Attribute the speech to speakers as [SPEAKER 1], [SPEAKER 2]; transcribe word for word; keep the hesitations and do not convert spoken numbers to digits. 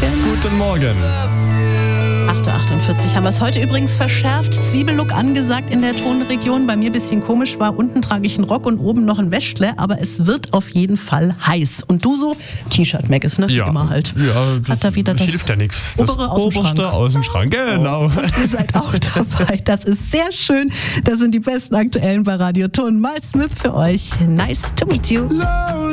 [SPEAKER 1] Guten Morgen.
[SPEAKER 2] acht Uhr achtundvierzig haben wir es heute übrigens verschärft. Zwiebellook angesagt in der Tonregion. Bei mir ein bisschen komisch war, unten trage ich einen Rock und oben noch ein Wäschle, aber es wird auf jeden Fall heiß. Und du so? T-Shirt, Mac ist, ne?
[SPEAKER 1] Ja.
[SPEAKER 2] Immer halt.
[SPEAKER 1] Ja, das
[SPEAKER 2] Hat da wieder das
[SPEAKER 1] hilft ja nichts. Das
[SPEAKER 2] obere aus dem
[SPEAKER 1] oberste
[SPEAKER 2] Schrank.
[SPEAKER 1] aus dem Schrank, genau.
[SPEAKER 2] Und ihr seid auch dabei. Das ist sehr schön. Das sind die besten aktuellen bei Radio Ton. Mal Smith für euch. Nice to meet you.